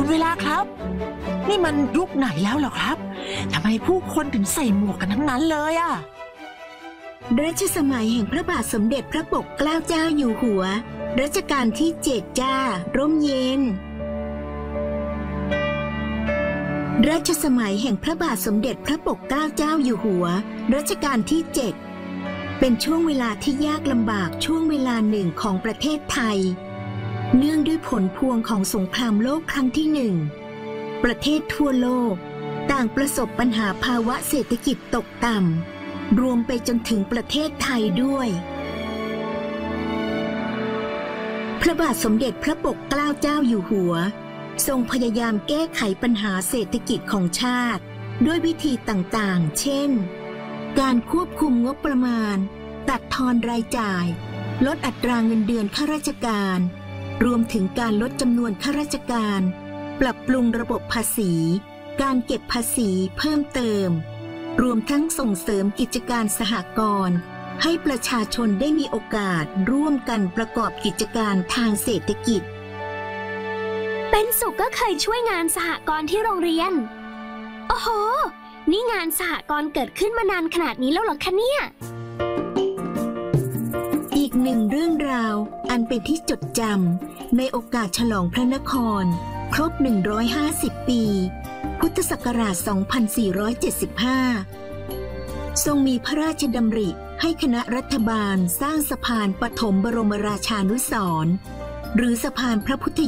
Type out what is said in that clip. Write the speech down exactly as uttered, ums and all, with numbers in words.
คุณเวลาครับนี่มันยุคไหนแล้วเหรอครับทำไมผู้คนถึงใส่หมวกกันทั้งนั้นเลยอะรัชสมัยแห่งพระบาทสมเด็จพระปกเกล้าเจ้าอยู่หัวรัชกาลที่เจ็ดจ้าร่มเย็นรัชสมัยแห่งพระบาทสมเด็จพระปกเกล้าเจ้าอยู่หัวรัชกาลที่เจ็ดเป็นช่วงเวลาที่ยากลำบากช่วงเวลาหนึ่งของประเทศไทยเนื่องด้วยผลพวงของสงครามโลกครั้งที่หนึ่งประเทศทั่วโลกต่างประสบปัญหาภาวะเศรษฐกิจตกต่ำรวมไปจนถึงประเทศไทยด้วยพระบาทสมเด็จพระปกเกล้าเจ้าอยู่หัวทรงพยายามแก้ไขปัญหาเศรษฐกิจของชาติด้วยวิธีต่างๆเช่นการควบคุมงบประมาณตัดทอนรายจ่ายลดอัตราเงินเดือนข้าราชการรวมถึงการลดจำนวนข้าราชการปรับปรุงระบบภาษีการเก็บภาษีเพิ่มเติมรวมทั้งส่งเสริมกิจการสหกรณ์ให้ประชาชนได้มีโอกาสร่วมกันประกอบกิจการทางเศรษฐกิจเป็นสุขก็เคยช่วยงานสหกรณ์ที่โรงเรียนโอ้โหนี่งานสหกรณ์เกิดขึ้นมานานขนาดนี้แล้วเหรอคะเนี่ยอีกหนึ่งเรื่องราวอันเป็นที่จดจำในโอกาสฉลองพระนครครบหนึ่งร้อยห้าสิบปีพุทธศักราชสองพันสี่ร้อยเจ็ดสิบห้าทรงมีพระราชดำริให้คณะรัฐบาลสร้างสะพานปฐมบรมราชานุสรณ์หรือสะพานพระพุทธ